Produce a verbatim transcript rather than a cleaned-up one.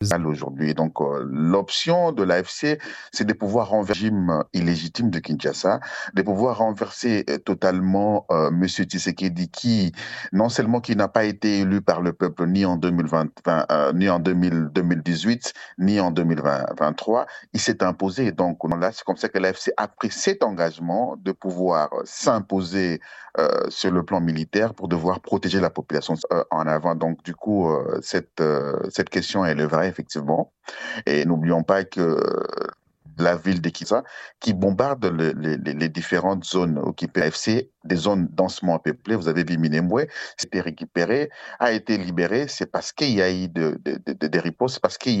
Aujourd'hui. Donc, euh, l'option de l'A F C, c'est de pouvoir renverser le régime illégitime de Kinshasa, de pouvoir renverser euh, totalement euh, M. Tshisekedi, qui, non seulement qui n'a pas été élu par le peuple ni en deux mille vingt, vingt, euh, ni en deux mille, deux mille dix-huit, ni en deux mille vingt-trois, il s'est imposé. Donc là, c'est comme ça que l'A F C a pris cet engagement de pouvoir s'imposer euh, sur le plan militaire pour devoir protéger la population euh, en avant. Donc, du coup, euh, cette, euh, cette question, elle est vraie, effectivement. Et n'oublions pas que la ville de Kinshasa, qui bombarde le- le- les, les différentes zones occupées par l'A F C, des zones densément peuplées, vous avez vu Minembwe, c'était récupéré, a été libéré, c'est parce qu'il y a eu de, de, de, de- des ripostes, c'est parce qu'il y a